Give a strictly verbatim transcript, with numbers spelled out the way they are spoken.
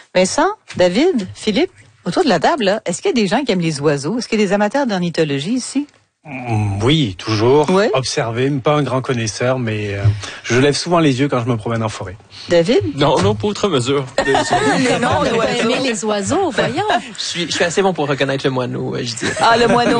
Vincent, David, Philippe, autour de la table, là, est-ce qu'il y a des gens qui aiment les oiseaux? Est-ce qu'il y a des amateurs d'ornithologie ici? Mmh, oui, toujours. Oui. Observer, pas un grand connaisseur, mais euh, je lève souvent les yeux quand je me promène en forêt. David? Non, non, pas outre mesure. Les noms On d'oiseaux. aimer les oiseaux, voyons. Je suis, je suis assez bon pour reconnaître le moineau, je dis. Ah, le moineau.